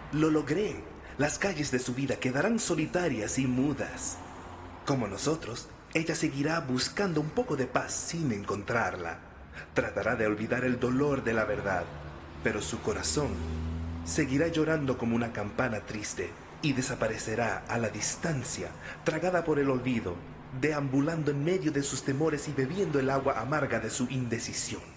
Lo logré. Las calles de su vida quedarán solitarias y mudas. Como nosotros, ella seguirá buscando un poco de paz sin encontrarla. Tratará de olvidar el dolor de la verdad, pero su corazón seguirá llorando como una campana triste y desaparecerá a la distancia, tragada por el olvido, deambulando en medio de sus temores y bebiendo el agua amarga de su indecisión.